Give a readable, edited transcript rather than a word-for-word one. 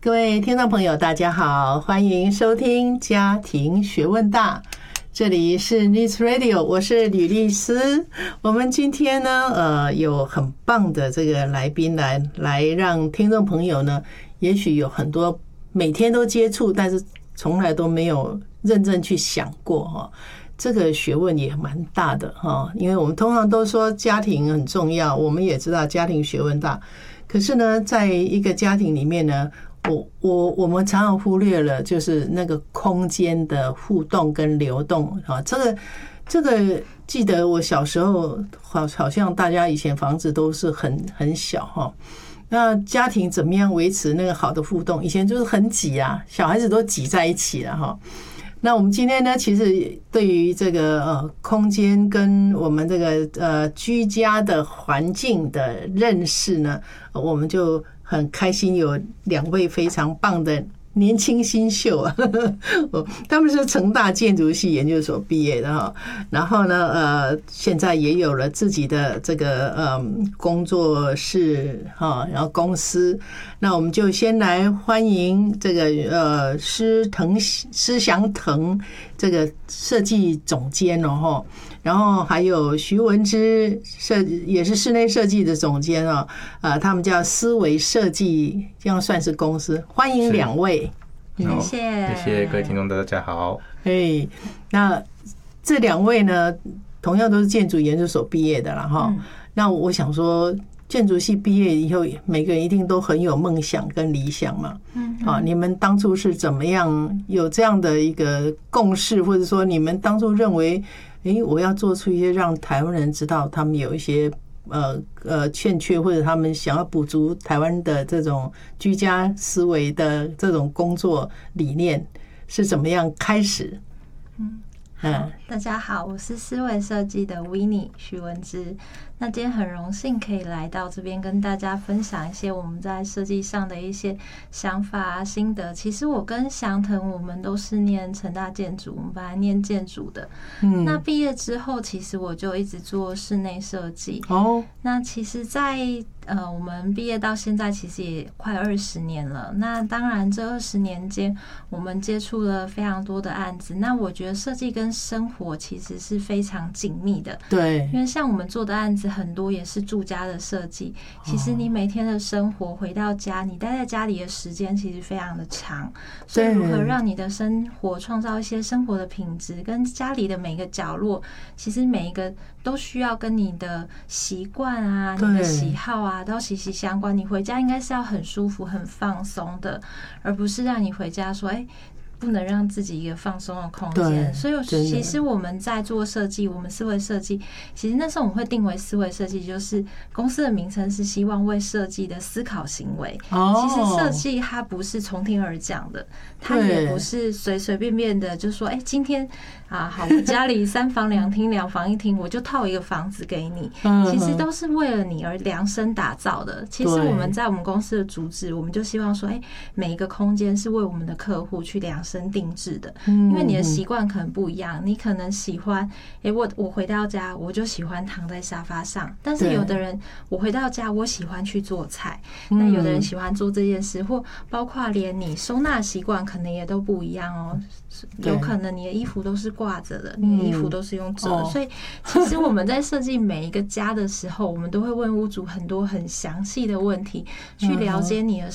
各位听众朋友，大家好，欢迎收听家庭学问大，这里是 News Radio， 我是吕丽丝。我们今天呢，有很棒的这个来宾来让听众朋友呢，也许有很多每天都接触，但是从来都没有认真去想过哈。这个学问也蛮大的哈，因为我们通常都说家庭很重要，我们也知道家庭学问大，可是呢，在一个家庭里面呢，我们常常忽略了就是那个空间的互动跟流动啊。这个记得我小时候好像大家以前房子都是很小哈。那家庭怎么样维持那个好的互动？以前就是很挤啊，小孩子都挤在一起了哈。那我们今天呢，其实对于这个空间跟我们这个居家的环境的认识呢，我们就很开心有两位非常棒的年轻新秀啊，他们是成大建筑系研究所毕业的哈，然后呢，现在也有了自己的这个工作室哈，然后公司，那我们就先来欢迎这个施祥腾这个设计总监哦，然后还有徐文之也是室内设计的总监哦，他们叫思维设计，这样算是公司，欢迎两位。 谢谢各位听众，大家好。 那这两位呢，同样都是建筑研究所毕业的啦哈。那我想说，建筑系毕业以后，每个人一定都很有梦想跟理想嘛。你们当初是怎么样有这样的一个共识，或者说你们当初认为，我要做出一些让台湾人知道他们有一些欠缺，或者他们想要补足台湾的这种居家思维的这种工作理念是怎么样开始？ 大家好，我是思维设计的 Winnie 徐文之。那今天很荣幸可以来到这边跟大家分享一些我们在设计上的一些想法啊、心得。其实我跟祥腾我们都是念成大建筑，我们本来念建筑的。那毕业之后，其实我就一直做室内设计。那其实在我们毕业到现在其实也快20年了。那当然这20年间，我们接触了非常多的案子。那我觉得设计跟生活其实是非常紧密的。 对， 因为像我们做的案子很多也是住家的设计。其实你每天的生活回到家，你待在家里的时间其实非常的长。所以如何让你的生活创造一些生活的品质，跟家里的每个角落，其实每一个都需要跟你的习惯啊、你的喜好啊都息息相关。你回家应该是要很舒服、很放松的，而不是让你回家说，不能让自己一个放松的空间。所以其实我们在做设计，我们思维设计，其实那时候我们会定为思维设计，就是公司的名称是希望为设计的思考行为。其实设计它不是从天而降的，它也不是随随便便的就说今天好，我家里3房2厅2房1厅，我就套一个房子给你。其实都是为了你而量身打造的。其实我们在我们公司的主旨，我们就希望说，每一个空间是为我们的客户去量身定制的。因为你的习惯可能不一样，你可能喜欢，我回到家我就喜欢躺在沙发上，但是有的人我回到家我喜欢去做菜，那有的人喜欢做这件事，或包括连你收纳习惯可能也都不一样哦。有可能你的衣服都是挂着的，你的衣服都是用折的。所以其实我们在设计每一个家的时候，我们都会问屋主很多很详细的问题，去了解你的